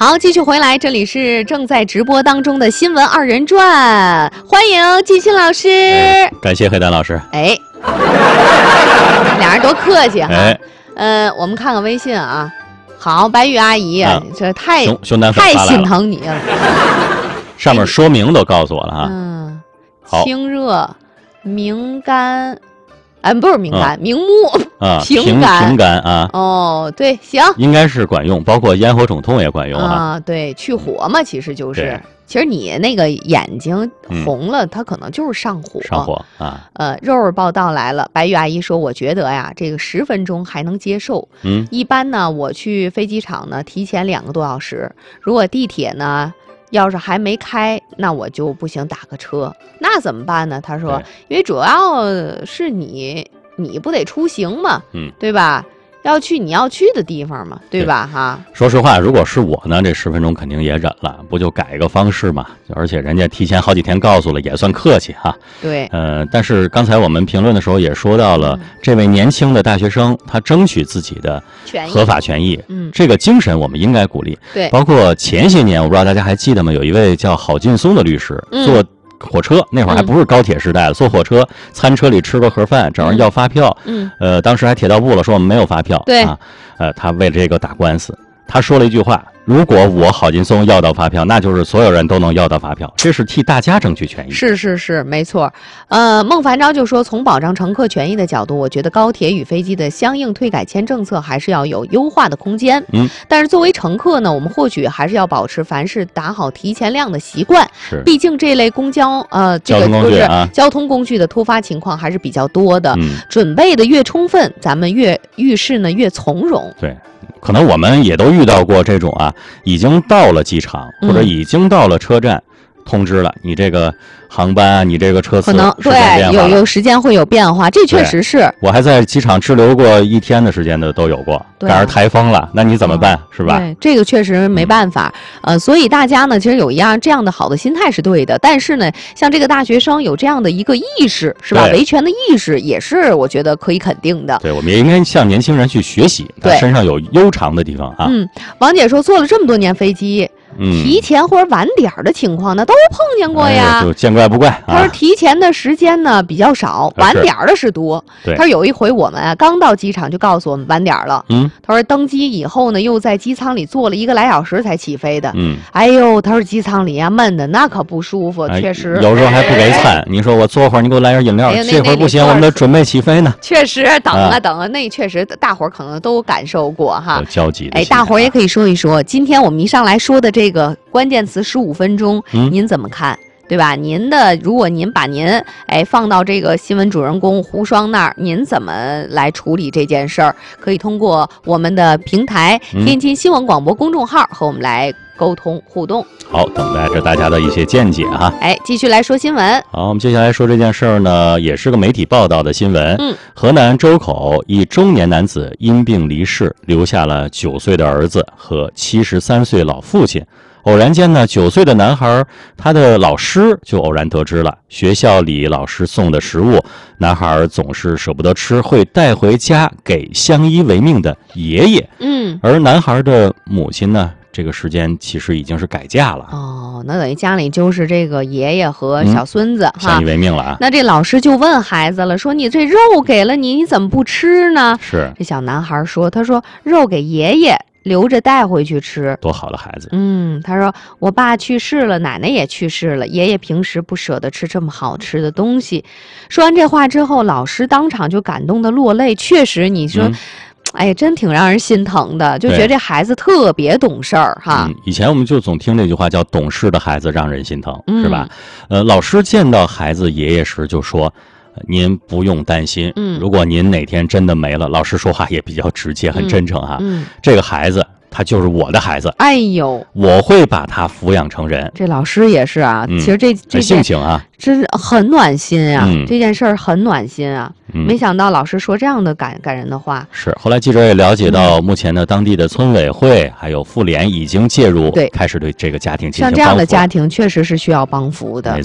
好，继续回来，这里是正在直播当中的新闻二人转，欢迎季新老师。 感谢黑丹老师。 俩人多客气哈。我们看看微信啊。好，白玉阿姨，这太心疼你了。 上面说明都告诉我了啊。好， 清热、明肝。不是明肝，明目啊， 平肝啊。 哦，对，行， 应该是管用，包括咽喉肿痛也管用啊。 对，去火嘛，其实就是。其实你那个眼睛红了，它可能就是上火。 上火啊。 肉肉报道来了，白玉阿姨说，我觉得呀，这个10分钟还能接受。一般呢，我去飞机场呢，提前2个多小时。如果地铁呢，要是还没开，那我就不行，打个车。那怎么办呢？他说，因为主要是你不得出行嘛，对吧？你要去的地方嘛，对吧？哈。说实话，如果是我呢，这10分钟肯定也忍了，不就改一个方式嘛？而且人家提前好几天告诉了，也算客气哈。 对。 但是刚才我们评论的时候也说到了，这位年轻的大学生，他争取自己的合法权益，这个精神我们应该鼓励。 对。 包括前些年，我不知道大家还记得吗？有一位叫郝劲松的律师，做火车那会儿还不是高铁时代了，坐火车餐车里吃个盒饭，找人要发票，当时还铁道部了，说我们没有发票， 对啊，他为了这个打官司，他说了一句话：如果我郝劲松要到发票，那就是所有人都能要到发票，这是替大家争取权益。 是，没错。孟凡昭就说，从保障乘客权益的角度，我觉得高铁与飞机的相应退改签政策还是要有优化的空间。但是作为乘客呢，我们或许还是要保持凡事打好提前量的习惯。 是， 毕竟这类交通工具的突发情况还是比较多的。准备的越充分，咱们遇事呢越从容。 对。可能我们也都遇到过这种啊，已经到了机场或者已经到了车站，通知了你这个航班啊，你这个车次可能对有时间会有变化，这确实是。 我还在机场滞留过1天的时间的都有过，赶上台风了，那你怎么办？是吧？ 对，这个确实没办法。所以大家呢，其实有这样的好的心态是对的，但是呢，像这个大学生有这样的一个意识，是吧？维权的意识也是我觉得可以肯定的。 对，我们也应该向年轻人去学习，他身上有悠长的地方啊。 王姐说，坐了这么多年飞机。提前或者晚点的情况呢，都碰见过呀， 就见怪不怪。 他说提前的时间呢比较少，晚点的是多。他说有一回我们刚到机场就告诉我们晚点了。他说登机以后呢，又在机舱里坐了1个来小时才起飞的。哎呦，他说机舱里闷的那可不舒服，确实。 有时候还不给餐，你说我坐会儿，你给我来点饮料，这会儿不行，我们得准备起飞呢。 确实，等啊，那确实大伙儿可能都感受过哈。 有交集。 大伙儿也可以说一说，今天我们一上来说的这个关键词15分钟，您怎么看？对吧？如果您把您放到这个新闻主人公胡双那儿，您怎么来处理这件事儿？可以通过我们的平台天津新闻广播公众号和我们来沟通互动。 好，等待着大家的一些见解哈。 继续来说新闻。 好，我们接下来说这件事儿呢，也是个媒体报道的新闻。河南周口一中年男子因病离世，留下了9岁的儿子和73岁老父亲。偶然间呢，9岁的男孩他的老师就偶然得知了学校里老师送的食物，男孩总是舍不得吃，会带回家给相依为命的爷爷。而男孩的母亲呢，这个时间其实已经是改嫁了。 那等于家里就是这个爷爷和小孙子相依为命了啊。 那这老师就问孩子了，说你这肉给了你怎么不吃呢？ 是这小男孩说，他说肉给爷爷留着带回去吃， 多好的孩子。 他说我爸去世了，奶奶也去世了，爷爷平时不舍得吃这么好吃的东西。说完这话之后，老师当场就感动的落泪。确实你说真挺让人心疼的，就觉得这孩子特别懂事儿哈。 以前我们就总听这句话叫懂事的孩子让人心疼，是吧？老师见到孩子爷爷时就说，您不用担心，如果您哪天真的没了，老师说话也比较直接，很真诚哈。这个孩子他就是我的孩子， 哎呦， 我会把他抚养成人。 这老师也是啊，其实这性情啊， 真是很暖心啊，这件事儿很暖心啊。没想到老师说这样的感人的话。 是，后来记者也了解到，目前呢，当地的村委会还有妇联已经介入，开始对这个家庭进行帮扶。 像这样的家庭确实是需要帮扶的。